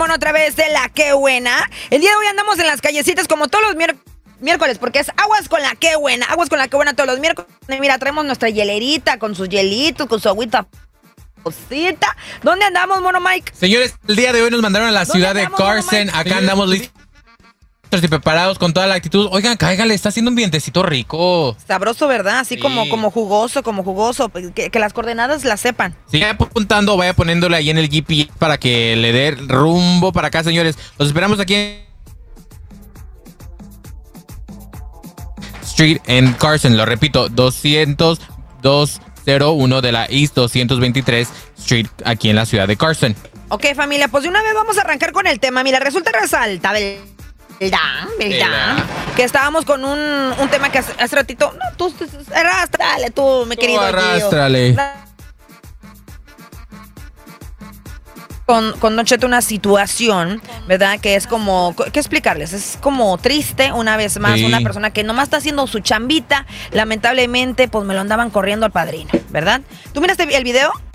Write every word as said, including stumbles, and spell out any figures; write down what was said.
Bueno, otra vez de la Qué Buena. El día de hoy andamos en las callecitas como todos los miércoles. Miércoles, porque es aguas con la Qué Buena, aguas con la Qué Buena todos los miércoles. Mira, traemos nuestra hielerita con sus hielitos, con su agüita. Cosita. ¿Dónde andamos, Mono Mike? Señores, el día de hoy nos mandaron a la ciudad de Carson. Acá andamos listos y preparados con toda la actitud. Oigan, cáigale, está haciendo un vientecito rico. Sabroso, ¿verdad? Así Sí. como, como jugoso, como jugoso. Que, que las coordenadas las sepan. Sí, vaya apuntando, vaya poniéndole ahí en el G P S para que le dé rumbo para acá, señores. Los esperamos aquí en Street en Carson. Lo repito, doscientos dos cero uno de la East doscientos veintitrés Street aquí en la ciudad de Carson. Ok, familia, pues de una vez vamos a arrancar con el tema. Mira, resulta resalta, ¿verdad? ¿Verdad? Que estábamos con un, un tema que hace, hace ratito. No, tú, tú, arrástrale tú, mi Tú querido. arrástrale. Gio. Con, con Don Cheto una situación, ¿verdad? Que es como, ¿qué explicarles? Es como triste, una vez más, Sí. una persona que nomás está haciendo su chambita, lamentablemente, pues me lo andaban corriendo al padrino, ¿verdad? ¿Tú miraste el video?